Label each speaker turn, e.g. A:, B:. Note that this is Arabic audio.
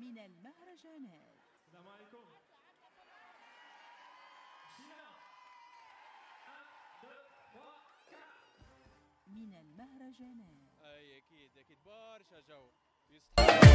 A: من المهرجانات.
B: السلام عليكم.
A: من المهرجانات.
C: اي اكيد برشا جو.